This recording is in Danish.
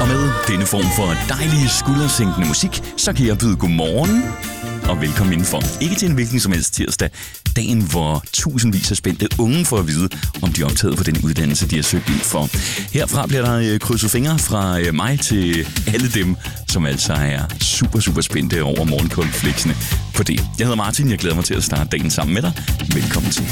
Og med denne form for dejlige skuldersænkende musik, så kan jeg byde godmorgen og velkommen indenfor. Ikke til en hvilken som helst tirsdag, dagen hvor tusindvis af spændte unge får at vide, om de er optaget på den uddannelse, de har søgt ind for. Herfra bliver der krydset fingre fra mig til alle dem, som altså er super spændte over morgenkonfliktsene på det. Jeg hedder Martin, jeg glæder mig til at starte dagen sammen med dig. Velkommen til.